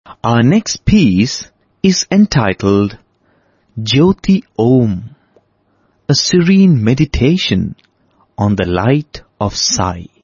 Our next piece is entitled Jyoti Om, a serene meditation on the light of Sai.